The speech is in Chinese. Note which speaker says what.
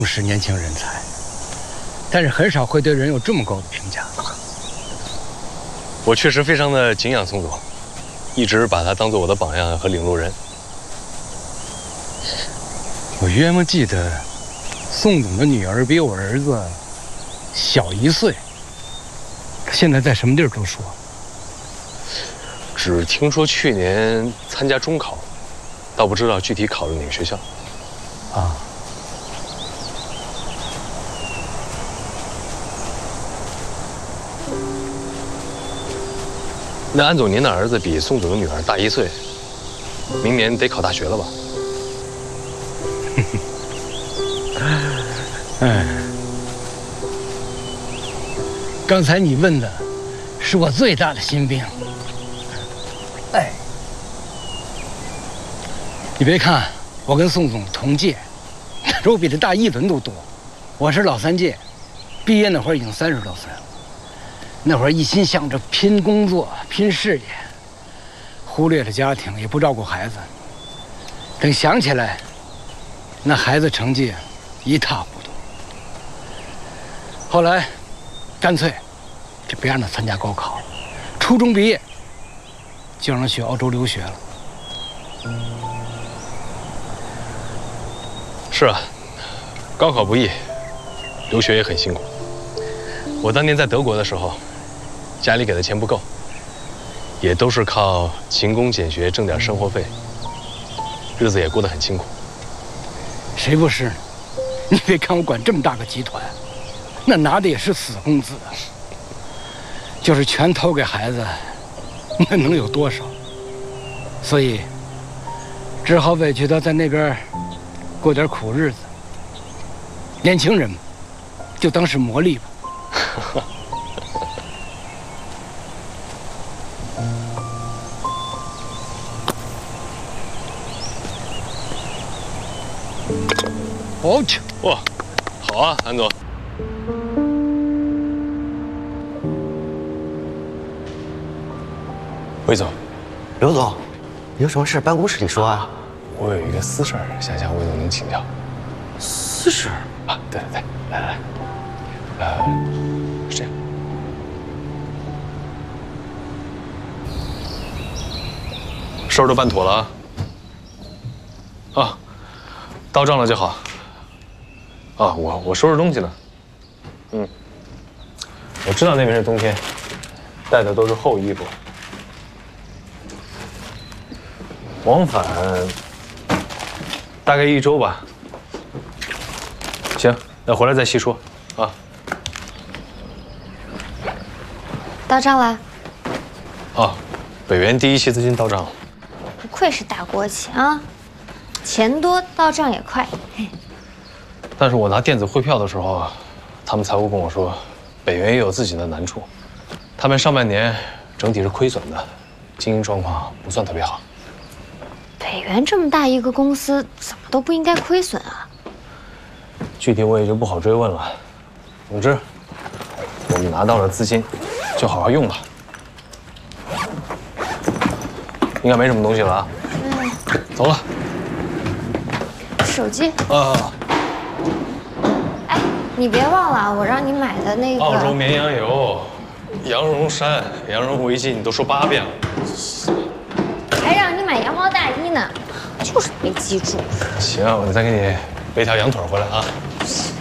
Speaker 1: 是年轻人才，但是很少会对人有这么高的评价。
Speaker 2: 我确实非常的敬仰宋总，一直把他当做我的榜样和领路人。
Speaker 1: 我约莫记得，宋总的女儿比我儿子小1岁。他现在在什么地儿读书？
Speaker 2: 只听说去年参加中考，倒不知道具体考入哪个学校。
Speaker 1: 啊。
Speaker 2: 那安总，您的儿子比宋总的女儿大1岁，明年得考大学了吧？
Speaker 1: 刚才你问的是我最大的心病。你别看我跟宋总同届，可是我比他大1轮都多。我是老3届，毕业那会儿已经30多岁了。那会儿一心想着拼工作、拼事业，忽略了家庭，也不照顾孩子。等想起来，那孩子成绩一塌糊涂。后来，干脆就别让他参加高考，初中毕业就让他去澳洲留学了。
Speaker 2: 是啊，高考不易，留学也很辛苦。我当年在德国的时候，家里给的钱不够，也都是靠勤工俭学挣点生活费，日子也过得很清苦。
Speaker 1: 谁不是呢？你别看我管这么大个集团，那拿的也是死工资啊。就是全投给孩子，那能有多少？所以，只好委屈他在那边过点苦日子。年轻人嘛，就当是磨砺吧。哦去，
Speaker 2: 哇，好啊，安总。魏总，
Speaker 3: 刘总，有什么事办公室里说啊？
Speaker 2: 我有一个私事儿，想向魏总您请教。
Speaker 3: 私事
Speaker 2: 啊？对，来，是这样。事儿都办妥了啊。啊，到账了就好。啊，我收拾东西呢。我知道那边是冬天，带的都是厚衣服。往返大概1周吧。行，那回来再细说啊。
Speaker 4: 到账了。
Speaker 2: 哦，北元第1期资金到账了。
Speaker 4: 不愧是大国企啊，钱多到账也快。
Speaker 2: 但是我拿电子汇票的时候，他们财务跟我说，北元也有自己的难处，他们上半年整体是亏损的，经营状况不算特别好。
Speaker 4: 北元这么大一个公司，怎么都不应该亏损啊？
Speaker 2: 具体我也就不好追问了。总之，我们拿到了资金，就好好用吧。应该没什么东西了啊。走了。
Speaker 4: 手机。
Speaker 2: 啊。
Speaker 4: 哎，你别忘了我让你买的那个
Speaker 2: 澳洲绵羊油、羊绒衫、羊绒围巾，你都说8遍了。
Speaker 4: 还让你买羊毛大衣呢，就是没记住。
Speaker 2: 行，我再给你备条羊腿回来啊。